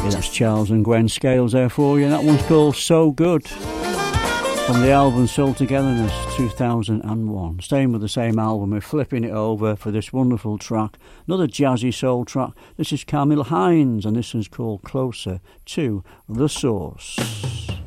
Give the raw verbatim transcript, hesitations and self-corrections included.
Yeah, that's Charles and Gwen Scales there for you. That one's called So Good, from the album Soul Togetherness two thousand one. Staying with the same album, we're flipping it over for this wonderful track, another jazzy soul track. This is Camille Hines, and this is called Closer to the Source.